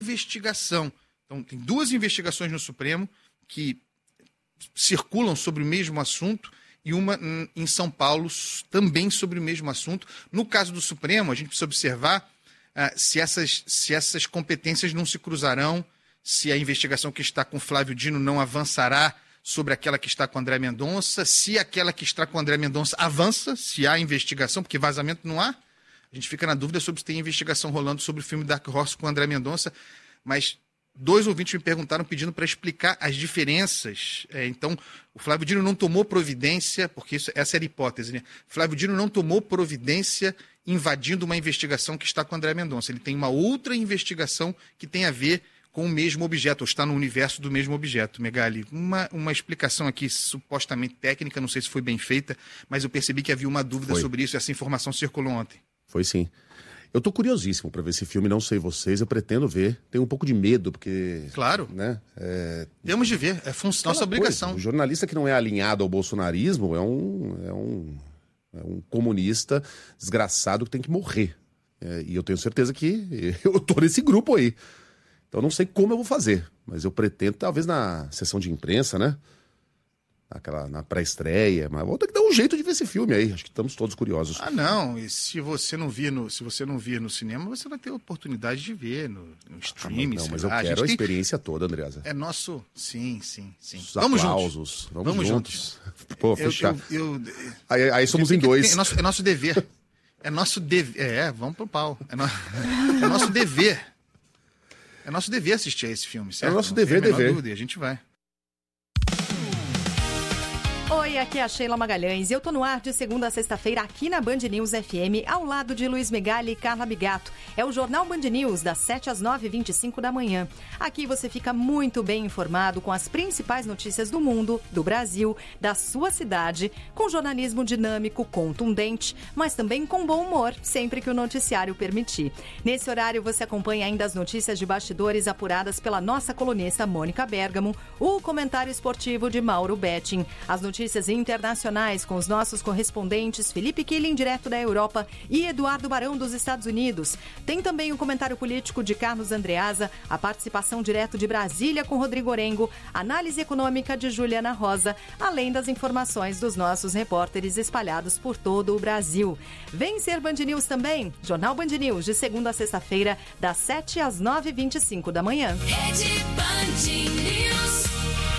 investigação. Então, tem 2 investigações no Supremo que circulam sobre o mesmo assunto e uma em São Paulo também sobre o mesmo assunto. No caso do Supremo, a gente precisa observar se essas competências não se cruzarão, se a investigação que está com Flávio Dino não avançará sobre aquela que está com André Mendonça, se aquela que está com André Mendonça avança, se há investigação, porque vazamento não há. A gente fica na dúvida sobre se tem investigação rolando sobre o filme Dark Horse com André Mendonça, mas 2 ouvintes me perguntaram pedindo para explicar as diferenças. Então, o Flávio Dino não tomou providência, porque essa era a hipótese, né? Flávio Dino não tomou providência invadindo uma investigação que está com André Mendonça. Ele tem uma outra investigação que tem a ver com o mesmo objeto, ou está no universo do mesmo objeto. Megali, uma explicação aqui supostamente técnica, não sei se foi bem feita, mas eu percebi que havia uma dúvida sobre isso e essa informação circulou ontem. Foi sim. Eu tô curiosíssimo para ver esse filme, não sei vocês, eu pretendo ver. Tenho um pouco de medo, porque... Claro. Né, temos de ver, é nossa obrigação. O jornalista que não é alinhado ao bolsonarismo é um comunista desgraçado que tem que morrer. E eu tenho certeza que eu tô nesse grupo aí. Então eu não sei como eu vou fazer, mas eu pretendo, talvez na sessão de imprensa, né? Na pré-estreia, mas vou ter que dar um jeito de ver esse filme aí. Acho que estamos todos curiosos. Não, e se você não vir no cinema, você vai ter a oportunidade de ver no streaming. Mas eu quero a experiência toda, Andreasa. É nosso... Sim. Os aplausos. Vamos juntos. Pô, fechar. Aí somos em 2. É nosso dever. É nosso dever. Vamos pro pau. É nosso dever. É nosso dever assistir a esse filme, certo? É nosso dever. Dúvida, e a gente vai. Oi, aqui é a Sheila Magalhães e eu tô no ar de segunda a sexta-feira aqui na Band News FM, ao lado de Luiz Megali e Carla Bigato. É o Jornal Band News, das 7 às 9h25 da manhã. Aqui você fica muito bem informado com as principais notícias do mundo, do Brasil, da sua cidade, com jornalismo dinâmico, contundente, mas também com bom humor, sempre que o noticiário permitir. Nesse horário você acompanha ainda as notícias de bastidores apuradas pela nossa colunista Mônica Bergamo, o comentário esportivo de Mauro Betting, as notícias internacionais com os nossos correspondentes Felipe Killing, direto da Europa, e Eduardo Barão, dos Estados Unidos. Tem também o comentário político de Carlos Andreasa, a participação direto de Brasília com Rodrigo Orengo, análise econômica de Juliana Rosa, além das informações dos nossos repórteres espalhados por todo o Brasil. Vem ser Band News também, Jornal Band News, de segunda a sexta-feira, das 7 às 9h25 da manhã. Rede Band News.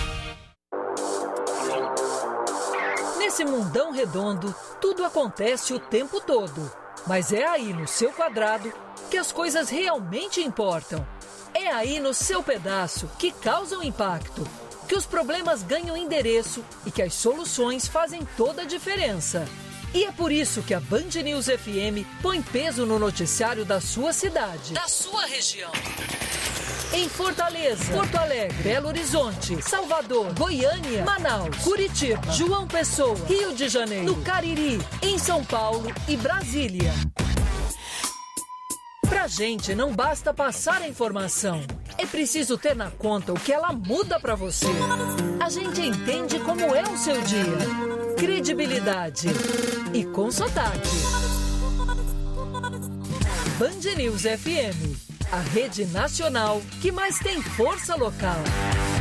Nesse mundão redondo, tudo acontece o tempo todo. Mas é aí no seu quadrado que as coisas realmente importam. É aí no seu pedaço que causam impacto, que os problemas ganham endereço e que as soluções fazem toda a diferença. E é por isso que a Band News FM põe peso no noticiário da sua cidade, da sua região. Em Fortaleza, Porto Alegre, Belo Horizonte, Salvador, Goiânia, Manaus, Curitiba, João Pessoa, Rio de Janeiro, no Cariri, em São Paulo e Brasília. Pra gente não basta passar a informação, é preciso ter na conta o que ela muda pra você. A gente entende como é o seu dia. Credibilidade e com sotaque. Band News FM. A rede nacional que mais tem força local.